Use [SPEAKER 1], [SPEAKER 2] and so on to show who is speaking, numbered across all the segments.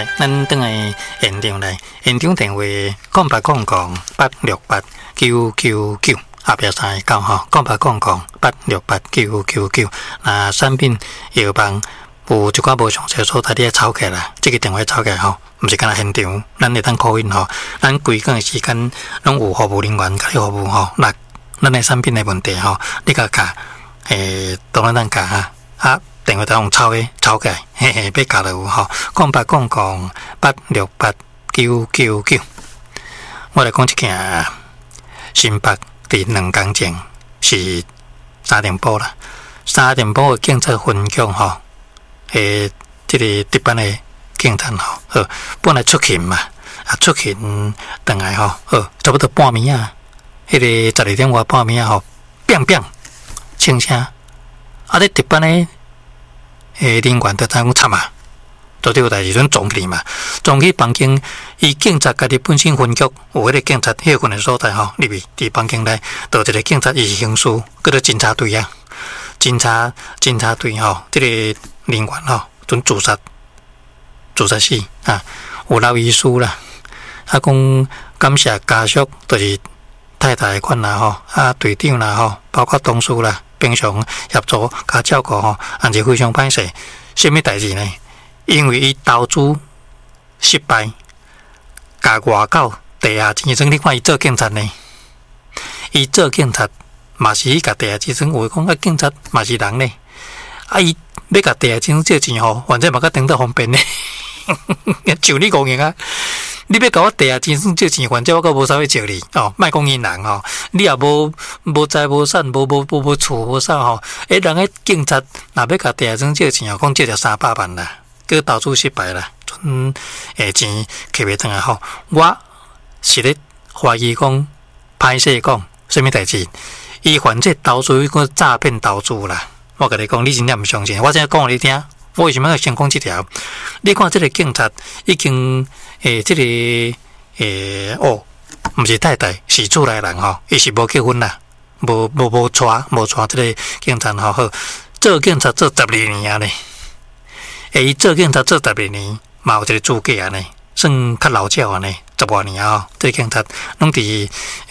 [SPEAKER 1] 来，咱等下现场来，现场电话0800-868-999，后壁39吼，0800-868-999。那产品药房有一寡无详细所在，你要抄起来，这个电话抄起来吼，毋是干那现场，咱会当 call in 吼，咱规工的时间拢有服务人员甲你服务吼。那咱的产品的问题吼，你甲教，当然咱教哈啊。电话都用抄起来，嘿嘿，要教就有吼。0800-868-999。我来讲一件新北伫两公前是3点半啦。3点半的警察分局吼，这个值班的警察吼，本来出勤嘛，出勤等来吼，差不多半暝啊，迄个12点外半暝啊吼，biang biang，轻声，咧值班的。人员就知影惨啊，到底有代志，阵撞去嘛，撞去房间，伊警察家己本身分局有迄个警察休困的所在吼，入去伫房间内，就一个警察伊是刑事，叫做侦查队啊，侦查队吼，这个人员吼，准自杀死啊，有留遗书啦，讲感谢家属，就是太太的款啦吼，队长啦吼，包括同事啦。平常协助加照顾吼，也是非常歹势。什么代志呢？因为伊投资失败，甲外口地下钱庄，你看伊做警察呢？伊做警察嘛是去甲地下钱庄，有讲警察嘛是人呢。伊要甲地下钱庄借钱吼，反正嘛甲顶得方便呢。就你讲啊！你要甲我地下钱庄借钱，反正我阁无啥物借你哦，莫讲因人吼，你也无财无产，无厝无啥吼，人个警察若要甲地下庄借钱哦，讲借着300万啦，佮投资失败啦，钱摕袂转来吼。我是咧怀疑讲，歹势讲，什么代志？伊犯这投资个诈骗投资啦，我甲你讲，你真正毋相信，我真讲互你听。我为什么要先讲这条？你看这个警察已经这个不是太太，是厝内人吼，伊是无结婚啦，无娶这个警察吼，好做警察做12年啊呢。伊做警察做12年，嘛有一个资格啊呢，算较老鸟啊呢，10多年啊吼，这个警察拢伫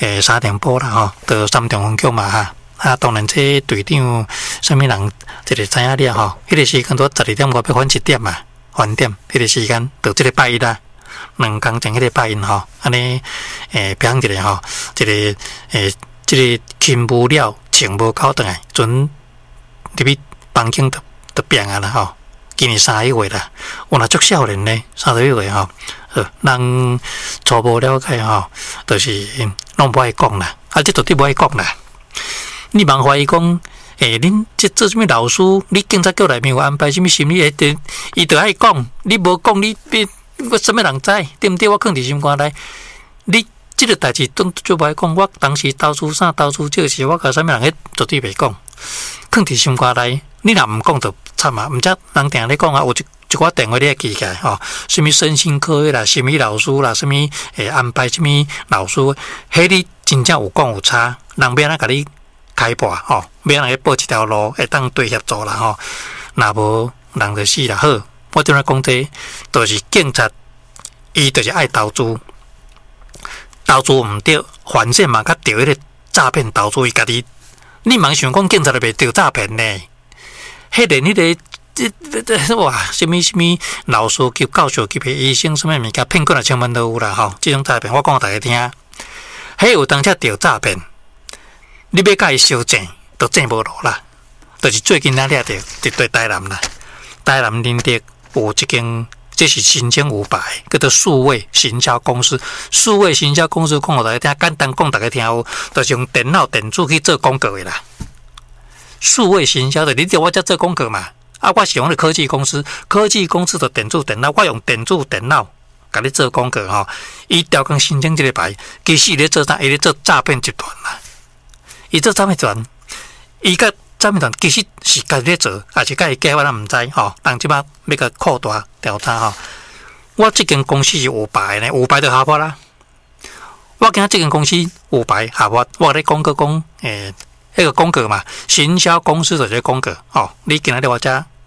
[SPEAKER 1] 3点半啦吼，到3中分局嘛哈。当然，这队长什么人，这个知影了吼。迄个时间都12点外要返1点嘛，返点。迄个时间到这个拜一啦，两公前迄个拜一吼，安尼平一个吼，这个这个勤无了，情无够倒来，准入去房间就变啊啦吼。今年31岁啦，我若足少年呢，31岁吼，人初步了解吼，就是拢不爱讲啦，这绝对不爱讲啦。你茫怀疑讲，恁这做什么老师？你警察局内面有安排什么心理？伊就爱讲，你无讲，你我什么人知？对毋对？我放伫心肝内，你这个代志都就不爱讲。我当时投资啥投资这时，我甲什么人绝对袂讲，放伫心肝内。你若毋讲就惨啊！毋则人定咧讲啊，有一寡电话你会记起来吼，什么身心科的啦，什么老师啦，什么安排什么老师，迄你真正有讲有差，人要安怎甲你？开破吼，要人去报一条路，会当对协助啦吼。若无人就死啦。好，我顶下讲这，就是警察，伊就是爱投资，投资毋对，反正嘛，甲对迄个诈骗投资伊家己。你茫想讲警察就袂对诈骗呢？迄连迄个哇，什么老师级、教授级的医生，什么物件骗过来千万都有啦吼。这种诈骗，我讲互大家听，迄有当车对诈骗。你要甲伊修正，都正无路啦。就是最近掠着一对台南啦，台南林德有一间，这是新增500，叫做数位行销公司。数位行销公司讲互大家听，简单讲大家听有，就是用电脑电子去做广告的啦。数位行销的，你叫我才做广告嘛？我是用的科技公司，科技公司的电子电脑，我用电子电脑甲你做广告吼。伊调工新增这个牌，其实伊咧做啥？伊咧做诈骗集团啦。伊做诈骗集团，伊甲诈骗团其实是家己咧做，也是家己计划咱毋知吼。人即摆要甲扩大调查吼。我即间公司是有牌呢，有牌就下发啦。我今仔即间公司有牌下发，我咧广告讲迄个广告嘛，行销公司就是广告哦。你今仔日我遮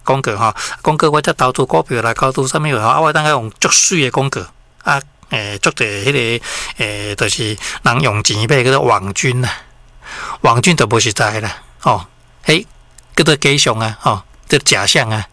[SPEAKER 1] 广告吼，广告我则投资股票啦，投资啥物吼，我当个用足水的广告啊，足侪迄个就是人用钱买叫做网军啦，网军就无实在啦，吼，叫做假象啊，吼，叫假象啊，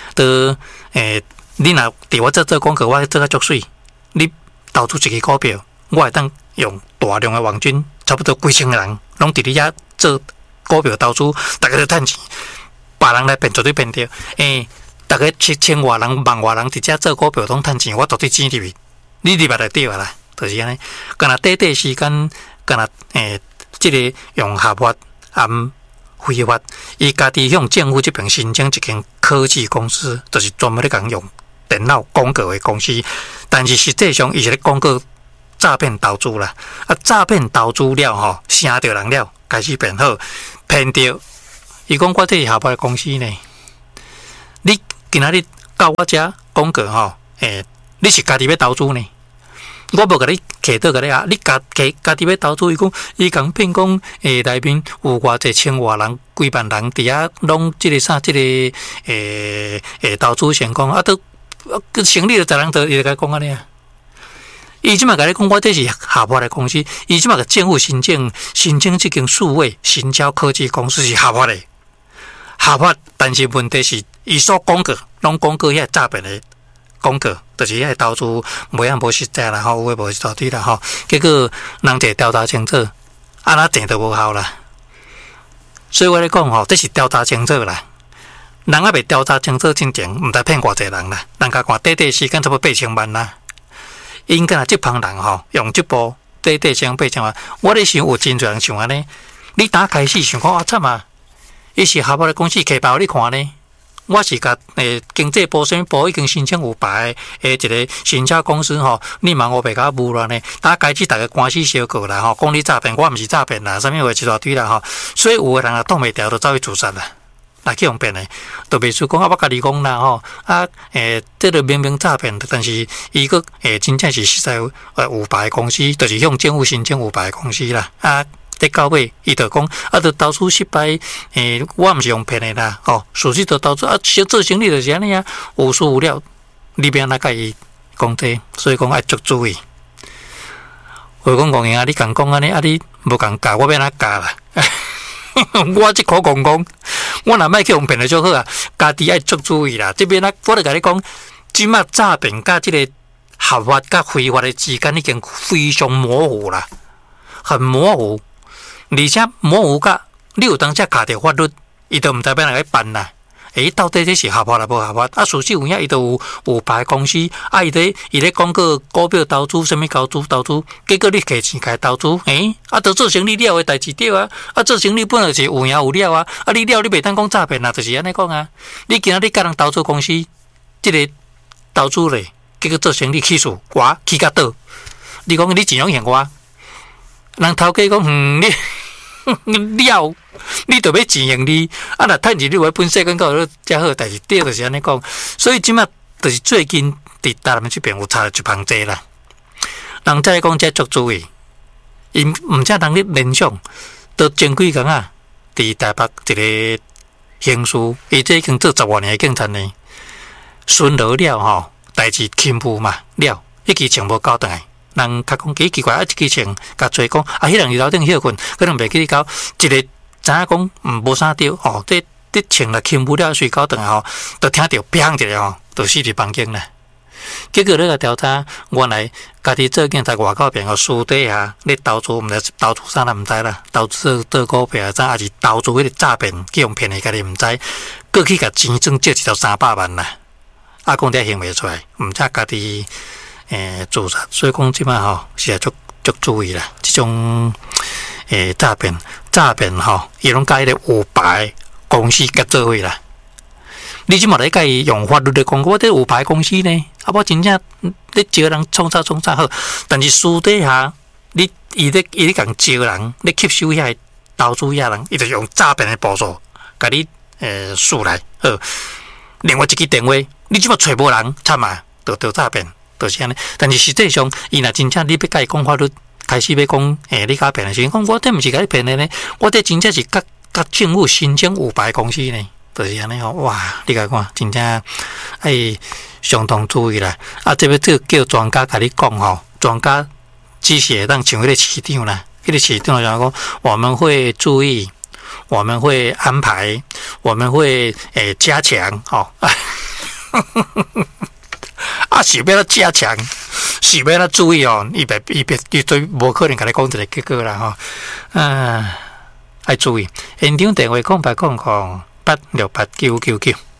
[SPEAKER 1] 你若伫我做广告，我做甲足水，你投资一支股票，我会当用大量的网军，差不多几千个人，拢伫你遐做股票投资，大家都趁钱，别人来骗绝对骗着，大家千外人、万外人伫遮做股票拢趁钱，我绝对钱入去，你入来就对啊啦，就是安尼。干那短时间，干那即个用合法含非法，伊家己向政府这边申请一间科技公司，就是专门咧讲用电脑广告的公司，但是实际上伊是咧广告诈骗投资啦。啊，诈骗投资了吼，声着人了，开始变好，骗着。伊讲我这是合法的公司呢，你今仔日到我遮广告吼，你是家己要投资呢？我无甲你客倒甲你啊，你家己要投资，伊讲骗讲内面有偌济千外人、几万人伫遐拢即个啥，即个投资成功啊，都成立了10人做，伊就甲讲安尼啊。伊即马甲你讲，我这是合法的公司，伊即马甲政府申请即间数位行销科技公司是合法的，合法，但是问题是伊所广告拢广告遐诈骗的广告。就是遐投资无实在啦，吼，有诶无是到底啦，吼。结果人一调查清楚，安那钱都无效啦。所以我咧讲吼，这是调查清楚啦。人还未调查清楚之前，毋知骗偌济人啦。人家看短时间差不多8,000万啦。因敢若即帮人吼，用即部短时8,000万，我咧想有真侪人想安尼。你打开始想讲惨啊，伊是合法的公司，起包你看呢。我是甲经济部什么部已经申请有牌的一个行销公司吼，你问我袂甲污乱呢？打开始大家官司相告啦吼，讲你诈骗，我毋是诈骗啦，啥物话一大堆啦吼，所以有诶人啊挡袂牢，就走去自杀啦。来去用骗诶，都袂出讲啊，我甲你讲啦吼，这个明明诈骗，但是伊个真正是实在有牌公司，就是向政府申请有牌公司啦啊。在到尾，伊就讲啊，就投资失败，我毋是用骗的啦，吼，事实就投资啊，做生意就是安尼啊，有输有了，你别哪甲伊讲这，所以讲爱足注意。我讲啊，你共讲安尼啊，你无共教，我要哪教啦？我即口讲，我若莫去用骗的就好啊，家己爱足注意啦。这边我就甲你讲，即马诈骗甲即个合法甲非法的之间已经非常模糊啦，很模糊。而且模糊甲你有当下卡着法律，伊都毋知要哪个办啦。到底这是合法啦无合法？啊，事实有影，伊都有牌公司，啊，伊咧讲个股票投资，什么投资，结果你摕钱开投资，啊，都做生意了的代志对啊，啊，做生意本来是有赢有了啊，啊，你了你袂当讲诈骗啦，就是安尼讲啊。你今仔日甲人投资公司，即个投资咧，结果做生意起数，我起甲倒，你讲你钱拢还我，人头家讲你。了，你就要钱用你，啊！若趁钱你话本世间够遮好，但是对就是安尼讲，所以即马就是最近伫台南这边有查一帮济啦，人再讲遮足注意，因毋则人咧联想，都前几工啊，伫台北一个刑事，伊这已经做10多年的警察呢，巡逻了吼，代志轻浮嘛了，一支枪无交倒来。人较讲奇怪，一支枪甲做讲，迄人伫楼顶休困，可能袂记你搞一个知影讲无啥着吼，这枪来轻浮了，随搞倒来吼，就听着砰一下吼，就死伫房间啦。结果咧个调查，原来家己做警察外口边个私底下咧投资，毋知投资啥啦，毋知啦，投资做股票啊，还是投资迄个诈骗去用骗的，家己毋知，过去甲钱总借一条300万啦，啊，讲底还袂出来，毋知家己。自杀，所以讲即摆吼是要足注意啦。即种诈骗吼，伊拢甲迄个有牌公司甲做伙啦。你即马来甲伊用法律来讲，我这有牌公司呢，啊，我真正咧招人创啥好，但是私底下伊咧共招人，咧吸收遐投资遐人，伊就用诈骗的步骤，甲你输来，另外一支电话，你即马找无人，惨啊，就诈骗。就是安尼，但是实际上，伊若真正你要甲伊讲法律，开始要讲，你甲骗的时候，讲我这毋是甲你骗的呢，我这真正是甲政府申请有牌公司呢， 就是安尼吼，哇！你甲看，真正哎，相当注意啦。啊，这要叫专家甲你讲吼，专家只是会当像迄个市长啦，迄个市长就讲，我们会注意，我们会安排，我们会加强，吼。啊，是要加强，是要注意哦。伊对无可能甲你讲一个结果啦，吼。爱注意，现场电话0800868999。